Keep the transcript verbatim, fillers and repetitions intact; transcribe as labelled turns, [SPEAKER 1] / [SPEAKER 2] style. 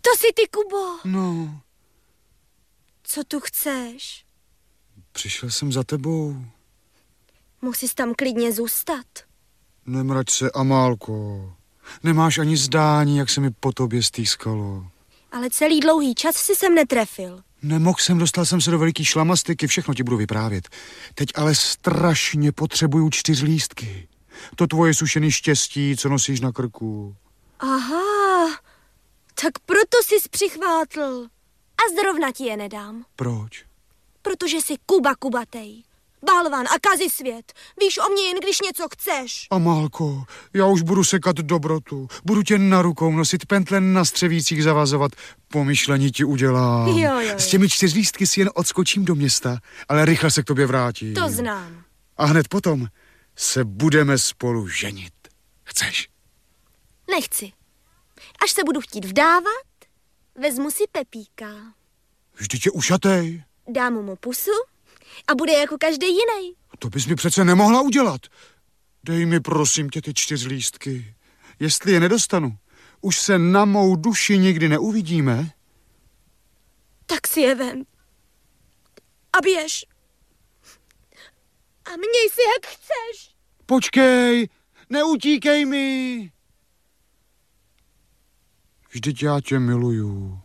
[SPEAKER 1] To jsi ty, Kubo.
[SPEAKER 2] No.
[SPEAKER 1] Co tu chceš?
[SPEAKER 2] Přišel jsem za tebou.
[SPEAKER 1] Mohl jsi tam klidně zůstat.
[SPEAKER 2] Nemrať se, Amálko. Nemáš ani zdání, jak se mi po tobě stýskalo.
[SPEAKER 1] Ale celý dlouhý čas si sem netrefil.
[SPEAKER 2] Nemohl jsem, dostal jsem se do veliký šlamastyky, všechno ti budu vyprávět. Teď ale strašně potřebuju čtyřlístky. To tvoje sušený štěstí, co nosíš na krku.
[SPEAKER 1] Aha, tak proto jsi přichvátl. A zrovna ti je nedám.
[SPEAKER 2] Proč?
[SPEAKER 1] Protože jsi Kuba Kubatej. Balvan a kazisvět. Víš o mě jen, když něco chceš.
[SPEAKER 2] Amálko, já už budu sekat dobrotu. Budu tě na rukou nosit, pentle na střevících zavazovat. Pomyšlení ti udělám.
[SPEAKER 1] Jo, jo, jo.
[SPEAKER 2] S těmi čtyřlístky si jen odskočím do města, ale rychle se k tobě vrátím.
[SPEAKER 1] To znám.
[SPEAKER 2] A hned potom se budeme spolu ženit. Chceš?
[SPEAKER 1] Nechci. Až se budu chtít vdávat, vezmu si Pepíka.
[SPEAKER 2] Vždyť je ušatej.
[SPEAKER 1] Dám mu pusu a bude jako každý jiný.
[SPEAKER 2] To bys mi přece nemohla udělat. Dej mi prosím tě ty čtyřlístky. Jestli je nedostanu, už se na mou duši nikdy neuvidíme.
[SPEAKER 1] Tak si je vem. A běž. A měj si, jak chceš.
[SPEAKER 2] Počkej, neutíkej mi. Vždyť já tě miluju.